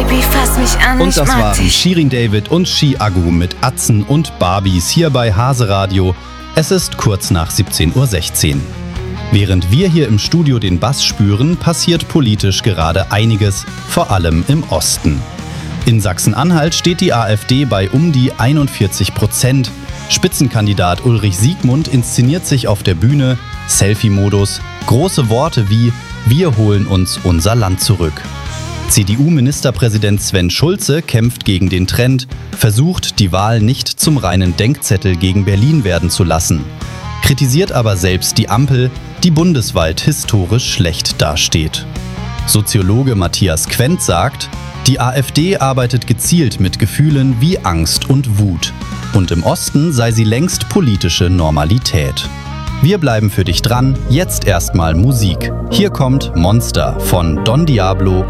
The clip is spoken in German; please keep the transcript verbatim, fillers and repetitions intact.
Baby, fass mich an, Und ich das mag waren dich. Shirin David und Shi Agu mit Atzen und Barbies hier bei Hase Radio. Es ist kurz nach siebzehn Uhr sechzehn. Während wir hier im Studio den Bass spüren, passiert politisch gerade einiges, vor allem im Osten. In Sachsen-Anhalt steht die AfD bei um die einundvierzig Prozent. Spitzenkandidat Ulrich Siegmund inszeniert sich auf der Bühne, Selfie-Modus, große Worte wie „Wir holen uns unser Land zurück". C D U-Ministerpräsident Sven Schulze kämpft gegen den Trend, versucht, die Wahl nicht zum reinen Denkzettel gegen Berlin werden zu lassen. Kritisiert aber selbst die Ampel, die bundesweit historisch schlecht dasteht. Soziologe Matthias Quent sagt, die AfD arbeitet gezielt mit Gefühlen wie Angst und Wut. Und im Osten sei sie längst politische Normalität. Wir bleiben für dich dran, jetzt erstmal Musik. Hier kommt Monster von Don Diablo